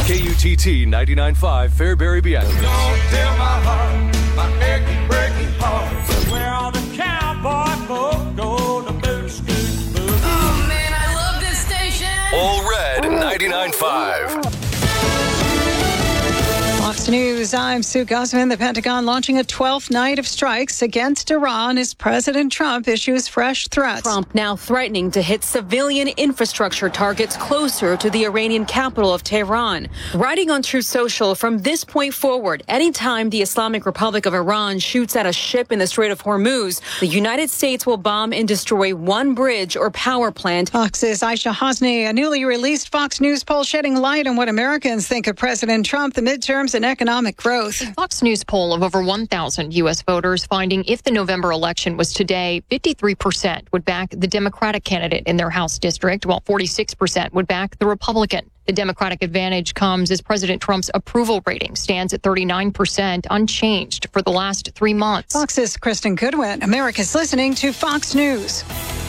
KUTT 99.5 Fairbury Beatrice. Don't tell my heart, my achy breaky heart. Where all the cowboy folk go to boot scoot boogie. Oh man, I love this station. All Red 99.5. Fox News, I'm Sue Guzman. The Pentagon launching a 12th night of strikes against Iran as President Trump issues fresh threats. Trump now threatening to hit civilian infrastructure targets closer to the Iranian capital of Tehran. Writing on Truth Social, from this point forward, anytime the Islamic Republic of Iran shoots at a ship in the Strait of Hormuz, the United States will bomb and destroy one bridge or power plant. Fox's Aisha Hosni, a newly released Fox News poll shedding light on what Americans think of President Trump, the midterms, and economic growth. Fox News poll of over 1,000 U.S. voters finding if the November election was today, 53% would back the Democratic candidate in their House district, while 46% would back the Republican. The Democratic advantage comes as President Trump's approval rating stands at 39%, unchanged for the last 3 months. Fox's Kristen Goodwin. America's listening to Fox News.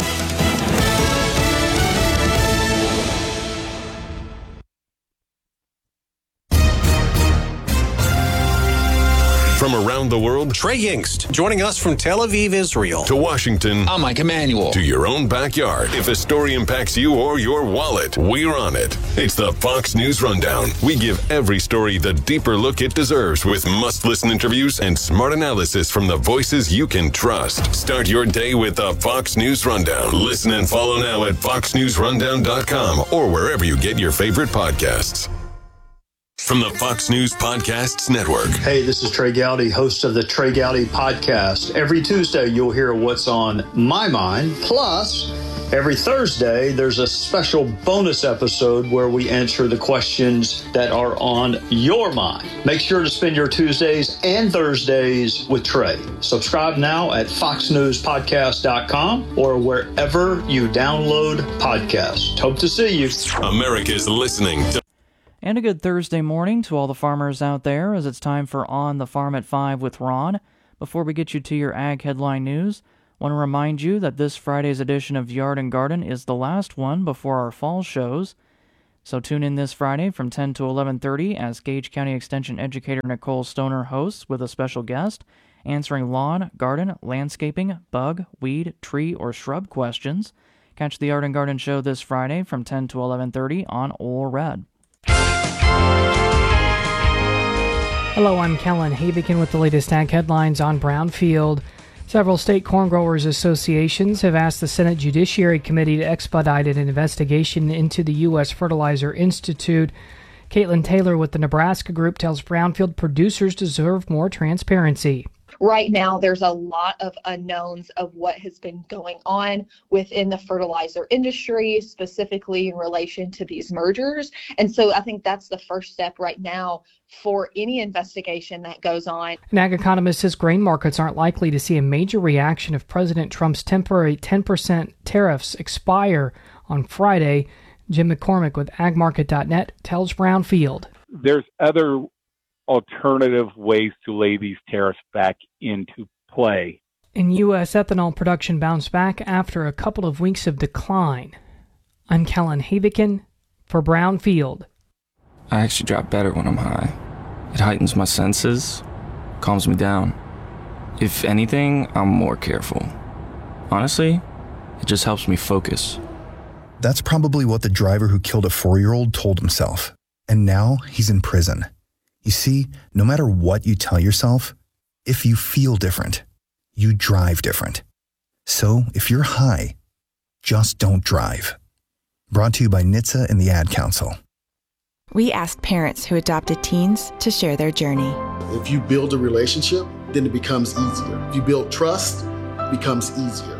From around the world, Trey Yingst, joining us from Tel Aviv, Israel. To Washington, I'm Mike Emanuel. To your own backyard. If a story impacts you or your wallet, we're on it. It's the Fox News Rundown. We give every story the deeper look it deserves with must-listen interviews and smart analysis from the voices you can trust. Start your day with the Fox News Rundown. Listen and follow now at foxnewsrundown.com or wherever you get your favorite podcasts. From the Fox News Podcasts Network. Hey, this is Trey Gowdy, host of the Trey Gowdy Podcast. Every Tuesday, you'll hear what's on my mind. Plus, every Thursday, there's a special bonus episode where we answer the questions that are on your mind. Make sure to spend your Tuesdays and Thursdays with Trey. Subscribe now at foxnewspodcast.com or wherever you download podcasts. Hope to see you. America's listening to... And a good Thursday morning to all the farmers out there as it's time for On the Farm at 5 with Ron. Before we get you to your ag headline news, I want to remind you that this Friday's edition of Yard and Garden is the last one before our fall shows. So tune in this Friday from 10 to 11:30 as Gage County Extension Educator Nicole Stoner hosts with a special guest, answering lawn, garden, landscaping, bug, weed, tree, or shrub questions. Catch the Yard and Garden show this Friday from 10 to 11:30 on Ole Red. Hello, I'm Kellen Havikin with the latest ag headlines on Brownfield. Several state corn growers associations have asked the Senate Judiciary Committee to expedite an investigation into the U.S. Fertilizer Institute. Caitlin Taylor with the Nebraska Group tells Brownfield producers deserve more transparency. Right now, there's a lot of unknowns of what has been going on within the fertilizer industry, specifically in relation to these mergers. And so I think that's the first step right now for any investigation that goes on. An ag economist says grain markets aren't likely to see a major reaction if President Trump's temporary 10% tariffs expire on Friday. Jim McCormick with agmarket.net tells Brownfield. There's other alternative ways to lay these tariffs back into play. In U.S. ethanol production bounced back after a couple of weeks of decline. I'm Kellen Havikin for Brownfield. I actually drop better when I'm high. It heightens my senses, calms me down. If anything, I'm more careful. Honestly, it just helps me focus. That's probably what the driver who killed a 4-year-old told himself. And now he's in prison. You see, no matter what you tell yourself, if you feel different, you drive different. So if you're high, just don't drive. Brought to you by NHTSA and the Ad Council. We asked parents who adopted teens to share their journey. If you build a relationship, then it becomes easier. If you build trust, it becomes easier.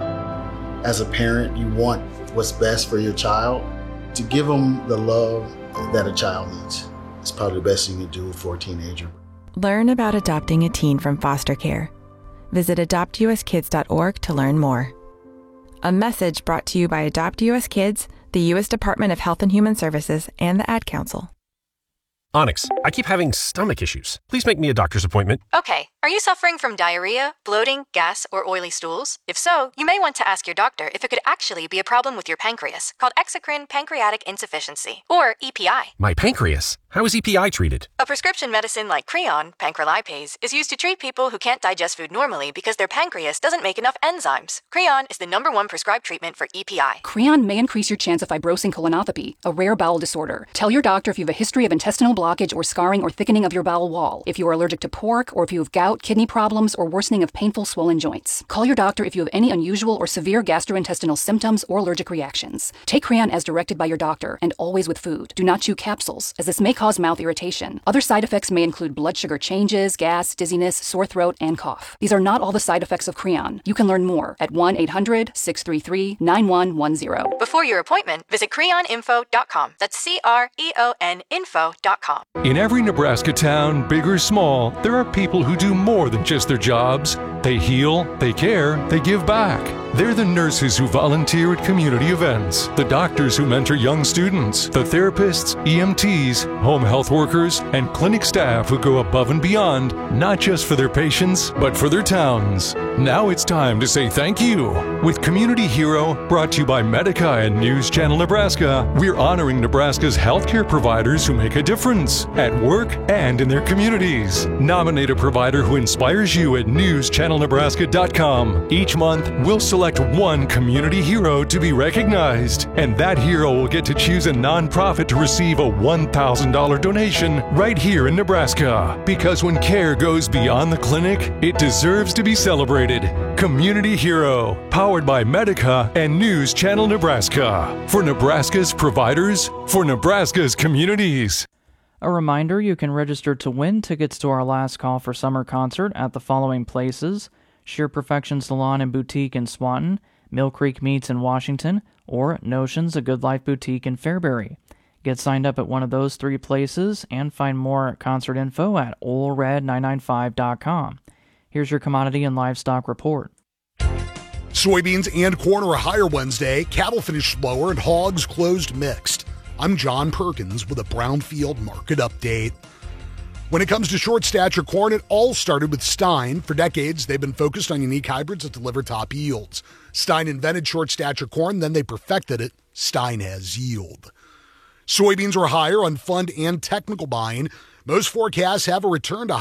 As a parent, you want what's best for your child. To give them the love that a child needs. It's probably the best you can do for a teenager. Learn about adopting a teen from foster care. Visit adoptuskids.org to learn more. A message brought to you by Adopt US Kids, the U.S. Department of Health and Human Services, and the Ad Council. Onyx, I keep having stomach issues. Please make me a doctor's appointment. Okay, are you suffering from diarrhea, bloating, gas, or oily stools? If so, you may want to ask your doctor if it could actually be a problem with your pancreas, called exocrine pancreatic insufficiency, or EPI. My pancreas? How is EPI treated? A prescription medicine like Creon, pancrelipase, is used to treat people who can't digest food normally because their pancreas doesn't make enough enzymes. Creon is the #1 prescribed treatment for EPI. Creon may increase your chance of fibrosing colonopathy, a rare bowel disorder. Tell your doctor if you have a history of intestinal blockage or scarring or thickening of your bowel wall, if you are allergic to pork, or if you have gout, kidney problems, or worsening of painful swollen joints. Call your doctor if you have any unusual or severe gastrointestinal symptoms or allergic reactions. Take Creon as directed by your doctor and always with food. Do not chew capsules, as this may cause mouth irritation. Other side effects may include blood sugar changes, gas, dizziness, sore throat, and cough. These are not all the side effects of Creon. You can learn more at 1-800-633-9110. Before your appointment, visit creoninfo.com. That's CREON info.com. In every Nebraska town, big or small, there are people who do more than just their jobs. They heal, they care, they give back. They're the nurses who volunteer at community events, the doctors who mentor young students, the therapists, EMTs, home health workers, and clinic staff who go above and beyond, not just for their patients, but for their towns. Now it's time to say thank you. With Community Hero, brought to you by Medica and News Channel Nebraska, we're honoring Nebraska's healthcare providers who make a difference at work and in their communities. Nominate a provider who inspires you at newschannelnebraska.com. Each month, we'll select one community hero to be recognized, and that hero will get to choose a nonprofit to receive a $1,000 donation right here in Nebraska. Because when care goes beyond the clinic, it deserves to be celebrated. Community Hero, powered by Medica and News Channel Nebraska. For Nebraska's providers, for Nebraska's communities. A reminder, you can register to win tickets to our last call for summer concert at the following places: Sheer Perfection Salon and Boutique in Swanton, Mill Creek Meats in Washington, or Notions, a Good Life Boutique in Fairbury. Get signed up at one of those three places and find more concert info at OleRed995.com. Here's your commodity and livestock report. Soybeans and corn are higher Wednesday. Cattle finished lower and hogs closed mixed. I'm John Perkins with a Brownfield market update. When it comes to short stature corn, it all started with Stein. For decades, they've been focused on unique hybrids that deliver top yields. Stein invented short stature corn, then they perfected it. Stein has yield. Soybeans are higher on fund and technical buying. Most forecasts have a return to